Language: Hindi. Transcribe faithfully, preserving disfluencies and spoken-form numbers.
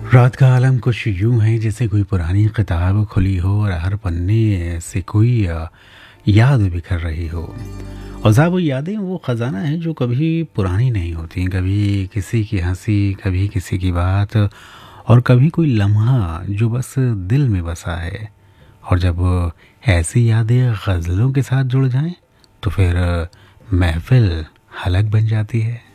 रात का आलम कुछ यूं है जैसे कोई पुरानी किताब खुली हो और हर पन्ने से कोई अ, याद बिखर रही हो। और साहब वो यादें वो ख़जाना है जो कभी पुरानी नहीं होती, कभी किसी की हंसी, कभी किसी की बात, और कभी कोई लम्हा जो बस दिल में बसा है। और जब ऐसी यादें गज़लों के साथ जुड़ जाएं तो फिर अ, महफिल हलक बन जाती है।